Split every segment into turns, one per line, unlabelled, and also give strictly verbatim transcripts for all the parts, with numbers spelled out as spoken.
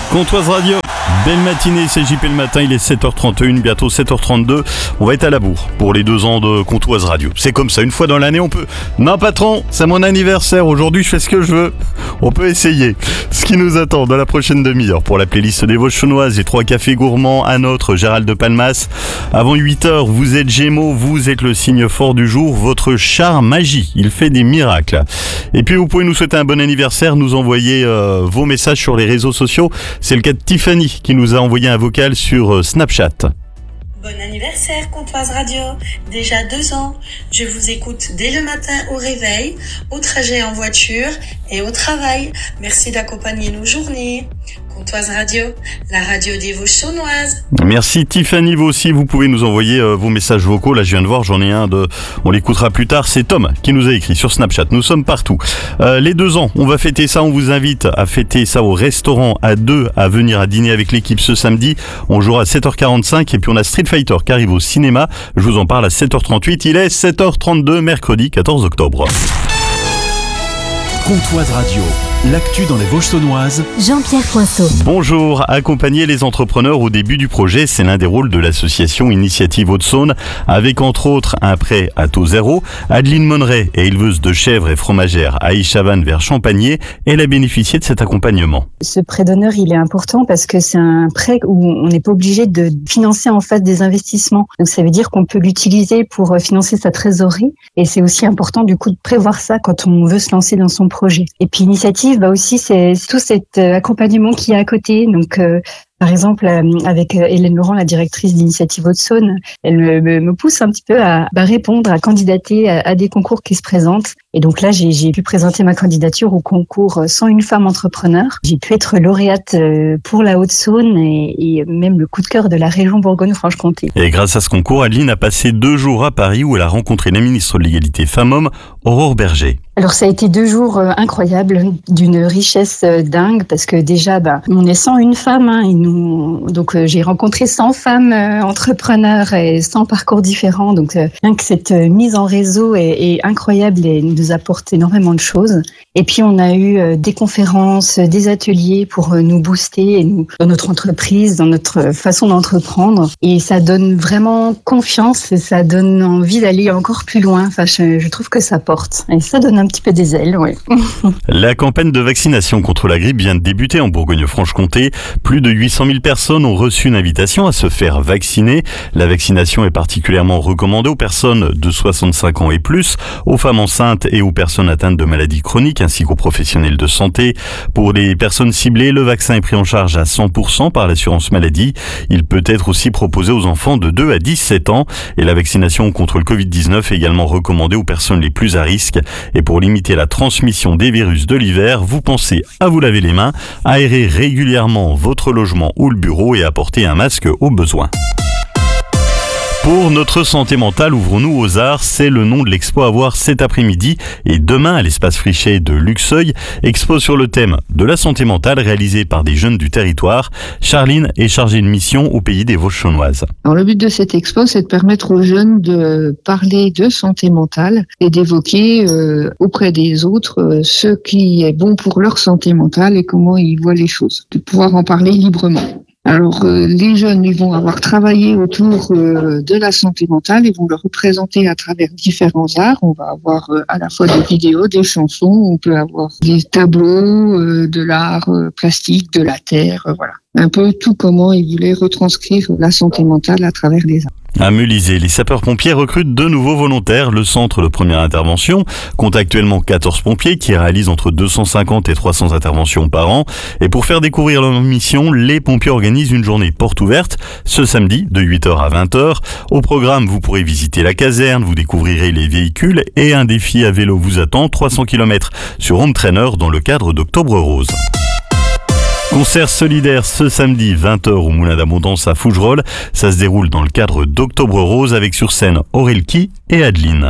Comtoise Radio, belle matinée, c'est J P le matin, il est sept heures trente et un, bientôt sept heures trente-deux. On va être à la bourre pour les deux ans de Comtoise Radio. C'est comme ça, une fois dans l'année on peut... Non patron, c'est mon anniversaire, aujourd'hui je fais ce que je veux. On peut essayer. Ce qui nous attend dans la prochaine demi-heure pour la playlist des Vosges chaunoises et trois cafés gourmands à notre Gérald de Palmas. Avant huit heures, vous êtes Gémeaux, vous êtes le signe fort du jour, votre char magie, il fait des miracles. Et puis vous pouvez nous souhaiter un bon anniversaire, nous envoyer euh, vos messages sur les réseaux sociaux. C'est le cas de Tiffany qui nous a envoyé un vocal sur euh, Snapchat.
Bon anniversaire Comtoise Radio, déjà deux ans, je vous écoute dès le matin au réveil, au trajet en voiture et au travail. Merci d'accompagner nos journées. Comtoise Radio, la radio des Vosges chaunoises.
Merci Tiffany, vous aussi vous pouvez nous envoyer euh, vos messages vocaux. Là je viens de voir, j'en ai un de, on l'écoutera plus tard, c'est Tom qui nous a écrit sur Snapchat, nous sommes partout. Euh, les deux ans, on va fêter ça, on vous invite à fêter ça au restaurant à deux, à venir à dîner avec l'équipe ce samedi. On jouera à sept heures quarante-cinq et puis on a Street Fighter qui arrive au cinéma, je vous en parle à sept heures trente-huit, il est sept heures trente-deux, mercredi quatorze octobre.
Comtoise Radio, l'actu dans les Vosges saunoises.
Jean-Pierre Poinceau.
Bonjour, accompagner les entrepreneurs au début du projet, c'est l'un des rôles de l'association Initiative Haute-Saône, avec entre autres un prêt à taux zéro. Adeline Monneret est éleveuse de chèvres et fromagère à Aix-Chavannes vers Champagné. Elle a bénéficié de cet accompagnement.
Ce prêt d'honneur, il est important parce que c'est un prêt où on n'est pas obligé de financer en face des investissements. Donc ça veut dire qu'on peut l'utiliser pour financer sa trésorerie et c'est aussi important du coup de prévoir ça quand on veut se lancer dans son projet. Et puis Initiative, bah aussi c'est tout cet accompagnement qu'il y a à côté. Donc euh, par exemple, avec Hélène Laurent, la directrice d'Initiative Haute-Saône, elle me, me pousse un petit peu à bah, répondre, à candidater à, à des concours qui se présentent. Et donc là, j'ai, j'ai pu présenter ma candidature au concours cent une femmes entrepreneurs. J'ai pu être lauréate pour la Haute-Saône et, et même le coup de cœur de la région Bourgogne-Franche-Comté.
Et grâce à ce concours, Adeline a passé deux jours à Paris où elle a rencontré la ministre de l'égalité femmes-hommes, Aurore Berger.
Alors ça a été deux jours incroyables, d'une richesse dingue, parce que déjà, bah, on est cent une femmes, hein, et nous, donc euh, j'ai rencontré cent femmes euh, entrepreneurs et cent parcours différents. Donc euh, rien que cette euh, mise en réseau est, est incroyable et nous apporte énormément de choses. Et puis on a eu euh, des conférences, des ateliers pour euh, nous booster et nous, dans notre entreprise, dans notre façon d'entreprendre. Et ça donne vraiment confiance et ça donne envie d'aller encore plus loin. Enfin, je, je trouve que ça porte et ça donne un petit peu des ailes, ouais.
La campagne de vaccination contre la grippe vient de débuter en Bourgogne-Franche-Comté. Plus de huit cent mille personnes ont reçu une invitation à se faire vacciner. La vaccination est particulièrement recommandée aux personnes de soixante-cinq ans et plus, aux femmes enceintes et aux personnes atteintes de maladies chroniques ainsi qu'aux professionnels de santé. Pour les personnes ciblées, le vaccin est pris en charge à cent pour cent par l'assurance maladie. Il peut être aussi proposé aux enfants de deux à dix-sept ans et la vaccination contre le covid dix-neuf est également recommandée aux personnes les plus à risque. Et pour limiter la transmission des virus de l'hiver, vous pensez à vous laver les mains, aérer régulièrement votre logement ou le bureau et apporter un masque au besoin. Pour notre santé mentale, ouvrons-nous aux arts, c'est le nom de l'expo à voir cet après-midi et demain à l'espace Frichet de Luxeuil. Expo sur le thème de la santé mentale réalisée par des jeunes du territoire. Charline est chargée de mission au pays des Vosges chaunoises.
Alors le but de cette expo, c'est de permettre aux jeunes de parler de santé mentale et d'évoquer euh, auprès des autres euh, ce qui est bon pour leur santé mentale et comment ils voient les choses, de pouvoir en parler librement. Alors euh, les jeunes, ils vont avoir travaillé autour euh, de la santé mentale, ils vont le représenter à travers différents arts. On va avoir euh, à la fois des vidéos, des chansons, on peut avoir des tableaux, euh, de l'art euh, plastique, de la terre, euh, voilà. Un peu tout comment ils voulaient retranscrire la santé mentale à travers les arts.
À Melisée, les sapeurs-pompiers recrutent deux nouveaux volontaires. Le centre de première intervention compte actuellement quatorze pompiers qui réalisent entre deux cent cinquante et trois cents interventions par an. Et pour faire découvrir leur mission, les pompiers organisent une journée porte ouverte ce samedi de huit heures à vingt heures. Au programme, vous pourrez visiter la caserne, vous découvrirez les véhicules et un défi à vélo vous attend, trois cents kilomètres sur Home Trainer dans le cadre d'Octobre Rose. Concert solidaire ce samedi vingt heures au Moulin d'Abondance à Fougerolles. Ça se déroule dans le cadre d'Octobre Rose avec sur scène Aurelki et Adeline.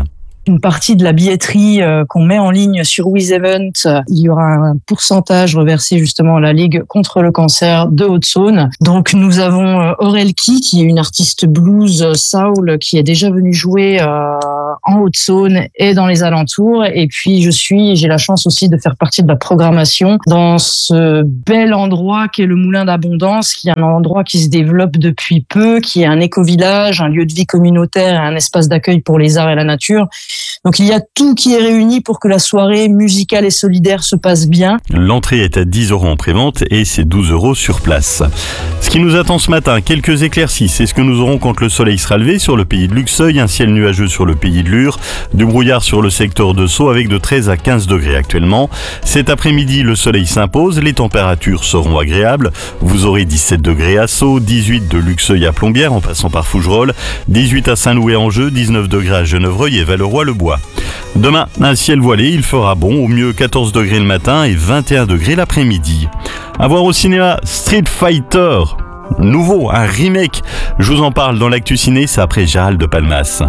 une partie de la billetterie euh, qu'on met en ligne sur WizEvent, il y aura un pourcentage reversé justement à la Ligue contre le cancer de Haute-Saône. Donc nous avons euh, Aurelki, qui est une artiste blues euh, soul, qui est déjà venue jouer euh, en Haute-Saône et dans les alentours. Et puis je suis, j'ai la chance aussi de faire partie de la programmation dans ce bel endroit qu'est le Moulin d'Abondance, qui est un endroit qui se développe depuis peu, qui est un éco-village, un lieu de vie communautaire et un espace d'accueil pour les arts et la nature. Donc il y a tout qui est réuni pour que la soirée musicale et solidaire se passe bien.
L'entrée est à dix euros en prévente et c'est douze euros sur place. Ce qui nous attend ce matin, quelques éclaircies, c'est ce que nous aurons quand le soleil sera levé sur le pays de Luxeuil, un ciel nuageux sur le pays de Lure, du brouillard sur le secteur de Sceaux avec de treize à quinze degrés actuellement. Cet après-midi, le soleil s'impose, les températures seront agréables. Vous aurez dix-sept degrés à Sceaux, dix-huit de Luxeuil à Plombières en passant par Fougerolles, dix-huit à Saint-Louis-en-Jeu, dix-neuf degrés à Genevreuil et Valleroy-le-Bois. Demain, un ciel voilé, il fera bon, au mieux quatorze degrés le matin et vingt et un degrés l'après-midi. À voir au cinéma Street Fighter, nouveau, un remake. Je vous en parle dans l'actu ciné, c'est après Gérald de Palmas.